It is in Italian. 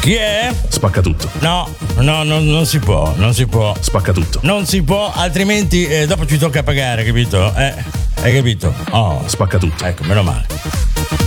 Chi è? Spacca tutto. No, non si può. Spacca tutto. Non si può, altrimenti dopo ci tocca pagare, capito? Hai capito? Oh, Spacca tutto. ecco, meno male.